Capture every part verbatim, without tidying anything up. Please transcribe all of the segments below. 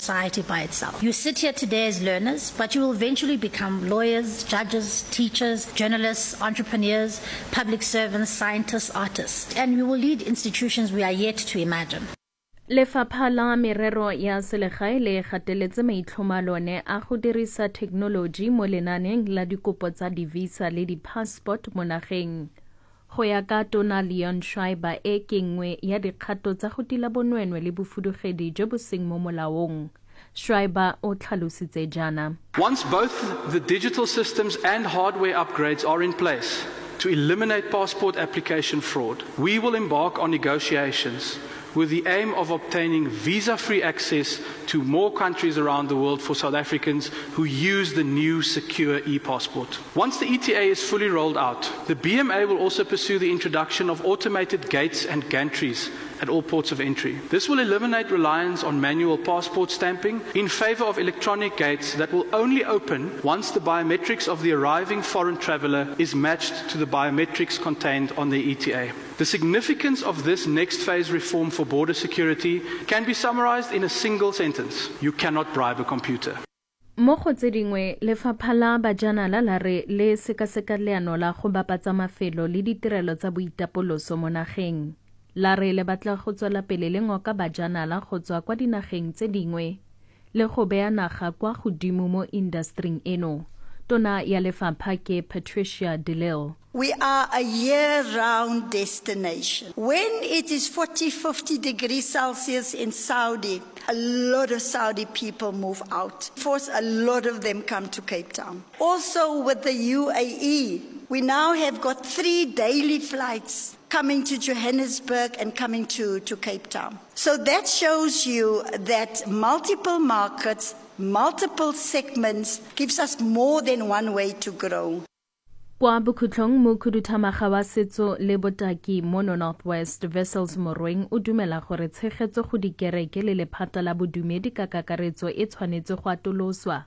society by itself. You sit here today as learners, but you will eventually become lawyers, judges, teachers, journalists, entrepreneurs, public servants, scientists, artists, and you will lead institutions we are yet to imagine. Lefapha la merero ya selegae le gateletse maitlhomo lone a go dirisa technology mo lenaneng la dikopo tsa di-visa le di-passport mo nageng. Go ya ka Tona Leon Schreiber e kengwe ya dikgato tsa go tila bonwenwe le bofudugedi jo bo seng mo molaong. Schreiber o tlhalositse jana. Once both the digital systems and hardware upgrades are in place to eliminate passport application fraud, we will embark on negotiations with the aim of obtaining visa-free access to more countries around the world for South Africans who use the new secure e-passport. Once the E T A is fully rolled out, the B M A will also pursue the introduction of automated gates and gantries at all ports of entry. This will eliminate reliance on manual passport stamping in favor of electronic gates that will only open once the biometrics of the arriving foreign traveller is matched to the biometrics contained on the E T A. The significance of this next phase reform for border security can be summarized in a single sentence: you cannot bribe a computer. Mo go tse dingwe lefapha la bajanala la re le sekaseka leano la go bapatsa mafelo le ditirelo tsa boitapoloso mo nageng. La re le batla go tswela pele le ngoka bajanala go tswa kwa dinageng tse dingwe le go bea naga kwa godimo mo industryng eno. Tona ya lefapha ke Patricia de Lille. We are a year-round destination. When it is forty, fifty degrees Celsius in Saudi, a lot of Saudi people move out. Force a lot of them come to Cape Town. Also with the U A E, we now have got three daily flights coming to Johannesburg and coming to, to Cape Town. So that shows you that multiple markets, multiple segments gives us more than one way to grow. Kwa bokhutlong mo khuduthamaga wa setso le botaki mono Northwest Vessels Morweng o dumela gore tshegetso go dikereke le lephata la bodumedi ka kakaretso e tshwanetse go atoloswa.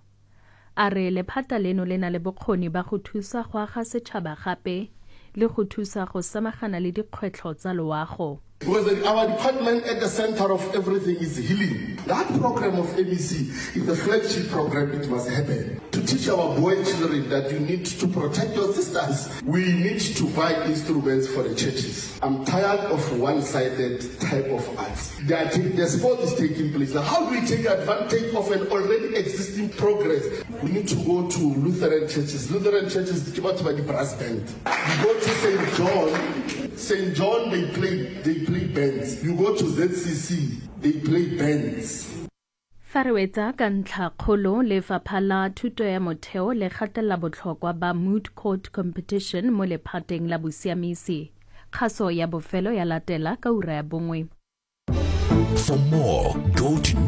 A re lephata leno le na le bokgoni ba go thusa go aga setšhaba gape le go thusa go samagana le dikgwetlho tsa loago. Because our department at the center of everything is healing. That program of M E C is the flagship program. It must happen to teach our boy children that you need to protect your sisters. We need to buy instruments for the churches. I'm tired of one-sided type of arts. The, the sport is taking place. Now, how do we take advantage of an already existing progress? We need to go to Lutheran churches. Lutheran churches, give out by the brass band. You go to Saint John. Saint John, they play, they play bands. You go to Z C C, they play bands. Farwetsa ka ntlha kgolo lefapha la thuto ya motheo le gatela botlhokwa ba moot court competition mo lephateng la bosiamisi. Kgaso ya bofelo ya latela ka ura ya bongwe. For more, go to